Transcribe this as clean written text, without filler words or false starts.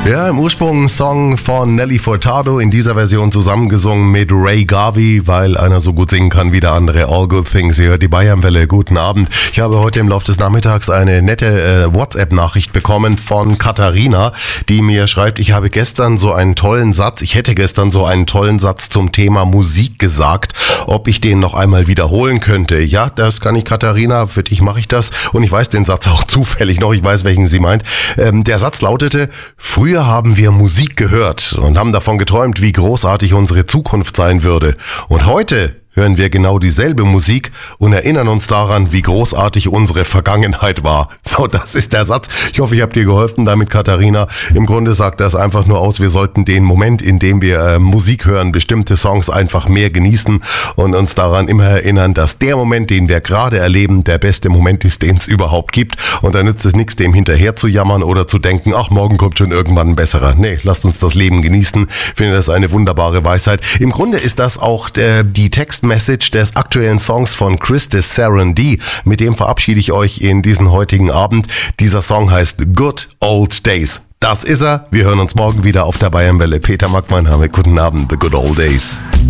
Ja, im Ursprung ein Song von Nelly Furtado, in dieser Version zusammengesungen mit Ray Garvey, weil einer so gut singen kann wie der andere. All Good Things. Ihr hört die Bayernwelle. Guten Abend. Ich habe heute im Laufe des Nachmittags eine nette WhatsApp-Nachricht bekommen von Katharina, die mir schreibt, ich hätte gestern so einen tollen Satz zum Thema Musik gesagt, ob ich den noch einmal wiederholen könnte. Ja, das kann ich, Katharina, für dich mache ich das und ich weiß den Satz auch zufällig noch, ich weiß, welchen sie meint. Der Satz lautete: Früher haben wir Musik gehört und haben davon geträumt, wie großartig unsere Zukunft sein würde. Und heute hören wir genau dieselbe Musik und erinnern uns daran, wie großartig unsere Vergangenheit war. So, das ist der Satz. Ich hoffe, ich habe dir geholfen damit, Katharina. Im Grunde sagt das einfach nur aus, wir sollten den Moment, in dem wir Musik hören, bestimmte Songs einfach mehr genießen und uns daran immer erinnern, dass der Moment, den wir gerade erleben, der beste Moment ist, den es überhaupt gibt. Und da nützt es nichts, dem hinterher zu jammern oder zu denken, ach, morgen kommt schon irgendwann ein besserer. Nee, lasst uns das Leben genießen. Ich finde das eine wunderbare Weisheit. Im Grunde ist das auch die Textmessage des aktuellen Songs von Christis Sarandí. Mit dem verabschiede ich euch in diesen heutigen Abend. Dieser Song heißt Good Old Days. Das ist er. Wir hören uns morgen wieder auf der Bayernwelle. Peter Mack, mein Name. Guten Abend. The Good Old Days.